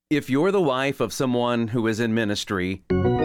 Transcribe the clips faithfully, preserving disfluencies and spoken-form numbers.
If you're the wife of someone who is in ministry,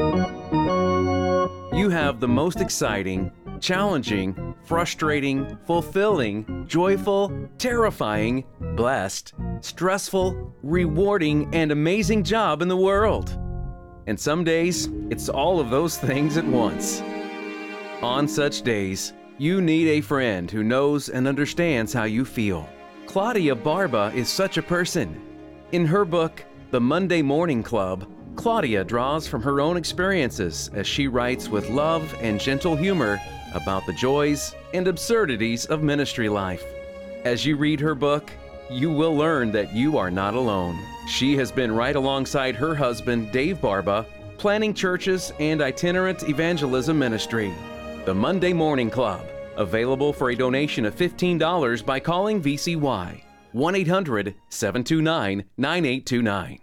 you have the most exciting, challenging, frustrating, fulfilling, joyful, terrifying, blessed, stressful, rewarding, and amazing job in the world. And some days, it's all of those things at once. On such days, you need a friend who knows and understands how you feel. Claudia Barba is such a person. In her book, The Monday Morning Club, Claudia draws from her own experiences as she writes with love and gentle humor about the joys and absurdities of ministry life. As you read her book, you will learn that you are not alone. She has been right alongside her husband, Dave Barba, planning churches and itinerant evangelism ministry. The Monday Morning Club, available for a donation of fifteen dollars by calling V C Y, one eight hundred, seven two nine, nine eight two nine.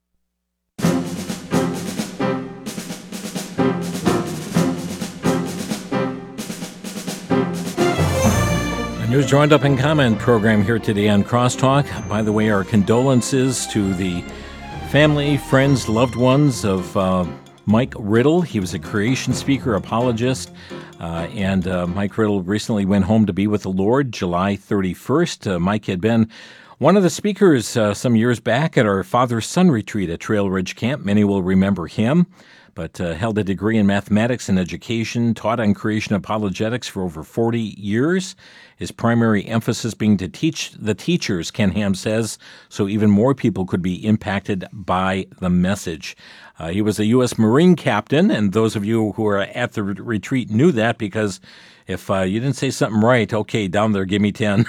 News Joined Up and Comment program here today on Crosstalk. By the way, our condolences to the family, friends, loved ones of uh, Mike Riddle. He was a creation speaker, apologist, uh, and uh, Mike Riddle recently went home to be with the Lord July thirty-first. Uh, Mike had been one of the speakers uh, some years back at our father-son retreat at Trail Ridge Camp. Many will remember him. But uh, held a degree in mathematics and education, taught on creation apologetics for over forty years. His primary emphasis being to teach the teachers, Ken Ham says, so even more people could be impacted by the message. Uh, he was a U S Marine captain, and those of you who are at the re- retreat knew that because if uh, you didn't say something right, okay, down there, give me ten.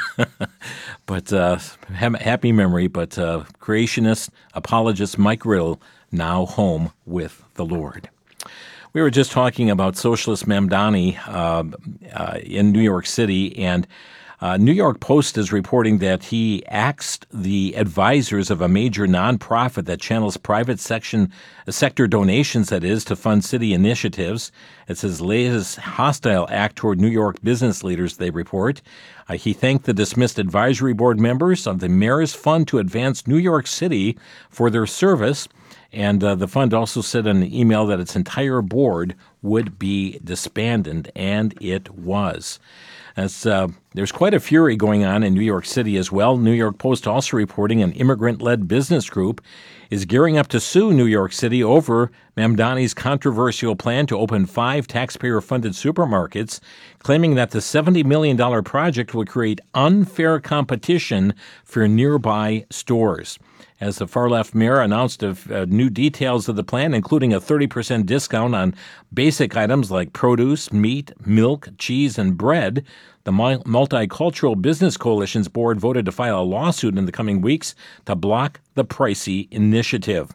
But uh, ha- happy memory, but uh, creationist, apologist Mike Riddle, now home with the Lord. We were just talking about Socialist Mamdani uh, uh, in New York City, and uh, New York Post is reporting that he axed the advisors of a major nonprofit that channels private section sector donations, that is, to fund city initiatives. It's his latest hostile act toward New York business leaders, they report. Uh, he thanked the dismissed advisory board members of the Mayor's Fund to Advance New York City for their service. And uh, the fund also said in an email that its entire board would be disbanded, and it was. As, uh, there's quite a fury going on in New York City as well. New York Post also reporting an immigrant-led business group is gearing up to sue New York City over Mamdani's controversial plan to open five taxpayer-funded supermarkets, claiming that the seventy million dollars project would create unfair competition for nearby stores. As the far-left mayor announced of uh, new details of the plan, including a thirty percent discount on basic items like produce, meat, milk, cheese, and bread, the Multicultural Business Coalition's board voted to file a lawsuit in the coming weeks to block the pricey initiative.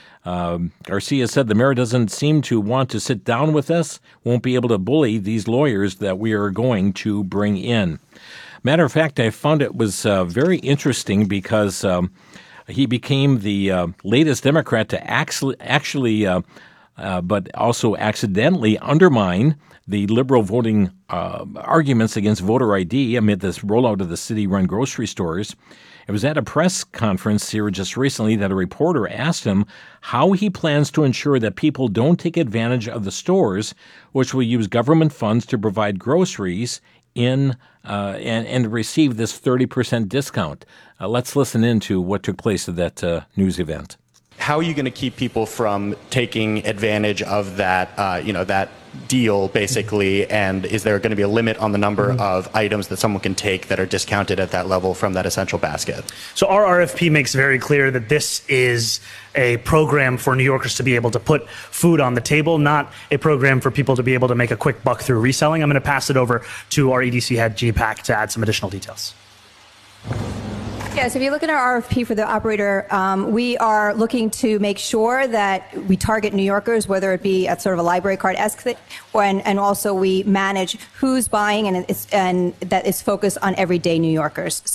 Um, Garcia said the mayor doesn't seem to want to sit down with us, won't be able to bully these lawyers that we are going to bring in. Matter of fact, I found it was uh, very interesting because um, he became the uh, latest Democrat to actually, actually uh, uh, but also accidentally undermine the liberal voting uh, arguments against voter I D amid this rollout of the city-run grocery stores. It was at a press conference here just recently that a reporter asked him how he plans to ensure that people don't take advantage of the stores, which will use government funds to provide groceries in uh, and, and receive this thirty percent discount. Uh, let's listen into what took place at that uh, news event. How are you going to keep people from taking advantage of that, uh, you know, that deal, basically? And is there going to be a limit on the number mm-hmm. of items that someone can take that are discounted at that level from that essential basket? So our R F P makes very clear that this is a program for New Yorkers to be able to put food on the table, not a program for people to be able to make a quick buck through reselling. I'm going to pass it over to our E D C head, G PAC, to add some additional details. Yes, if you look at our R F P for the operator, um, we are looking to make sure that we target New Yorkers, whether it be at sort of a library card-esque thing, or, and, and also we manage who's buying and, it's, and that is focused on everyday New Yorkers.